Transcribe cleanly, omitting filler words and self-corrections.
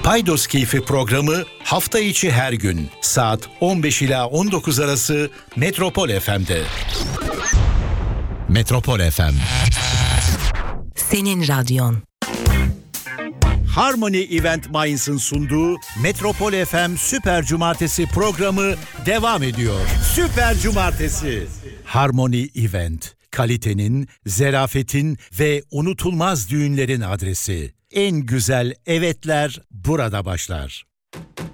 Paydos Keyfi programı hafta içi her gün saat 15 ila 19 arası Metropol FM'de. Metropol FM. Senin radyon. Harmony Event Mainz'ın sunduğu Metropol FM Süper Cumartesi programı devam ediyor. Süper Cumartesi. Harmony Event, kalitenin, zerafetin ve unutulmaz düğünlerin adresi. En güzel evetler burada başlar.